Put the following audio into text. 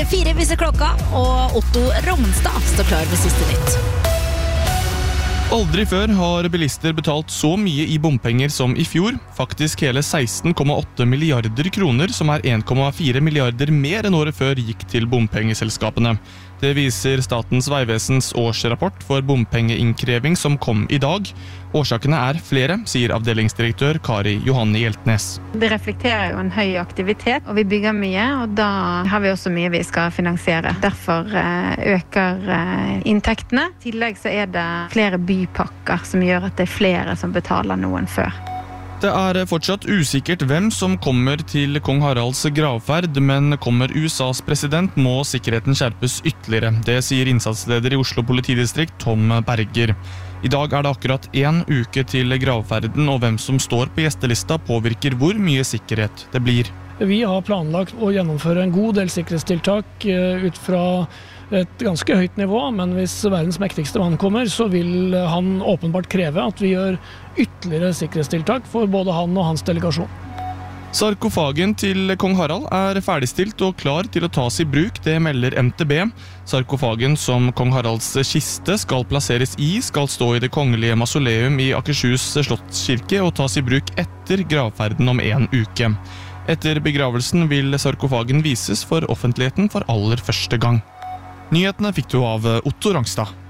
4 viser klokka, og Otto Rognstad står klar ved siste nytt. Aldri før har bilister betalt så mye i bompenger som i fjor, faktisk hele 16,8 milliarder kroner, som 1,4 milliarder mer enn året før gikk til bompengeselskapene. Det viser Statens Vegvesens årsrapport for bompengeinnkreving som kom i dag. Årsakene flere, sier avdelingsdirektør Kari Johanne Hjeltnes. Det reflekterer jo en høy aktivitet, og vi bygger mye, og da har vi også mye vi skal finansiere. Derfor øker inntektene. I tillegg så det flere bypakker som gjør at det flere som betaler noe enn før. Det fortsatt usikkert hvem som kommer til kong Haralds gravferd, men kommer USAs president må sikkerheten skjerpes ytterligere. Det sier innsatsleder i Oslo politidistrikt Tom Berger. I dag det akkurat 1 uke til gravferden, og hvem som står på gjestelista påvirker hvor mye sikkerhet det blir. Vi har planlagt å gjennomføre en god del sikkerhetstiltak ut fra et ganske høyt nivå, men hvis verdens mektigste mann kommer, så vil han åpenbart kreve at vi gjør ytterligere sikkerhetstiltak for både han og hans delegasjon. Sarkofagen til kong Harald ferdigstilt og klar til å tas i bruk, det melder NTB. Sarkofagen som kong Haralds kiste skal plasseres skal stå i det kongelige mausoleum i Akershus slottskirke og tas i bruk etter gravferden om 1 uke. Etter begravelsen vil sarkofagen vises for offentligheten for aller første gang. Nyhetene fikk du av Otto Rognstad.